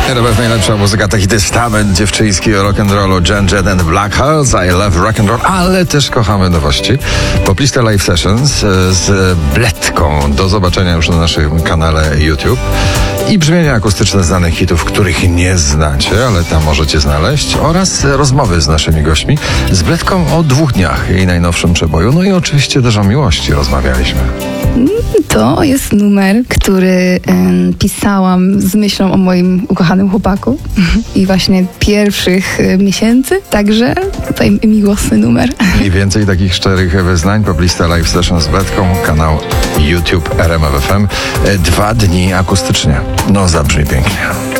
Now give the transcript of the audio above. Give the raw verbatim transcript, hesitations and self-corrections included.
R M F najlepsza muzyka, taki testament dziewczyński o rock'n'rollu, Jan Jett and Black Hearts, I love rock'n'roll, ale też kochamy nowości. Poplista Live Sessions z Bledką. Do zobaczenia już na naszym kanale YouTube. I brzmienia akustyczne znanych hitów, których nie znacie, ale tam możecie znaleźć. Oraz rozmowy z naszymi gośćmi. Z Bledką o dwóch dniach, jej najnowszym przeboju. No i oczywiście też o miłości rozmawialiśmy. To jest numer, który um, pisałam z myślą o moim ukochanym chłopaku i właśnie pierwszych y, miesięcy, także tutaj miłosny numer. I więcej takich szczerych wyznań. Poplista Live Session z Bledką, kanał YouTube R M F F M. Dwa dni akustycznie. No zabrzmi pięknie.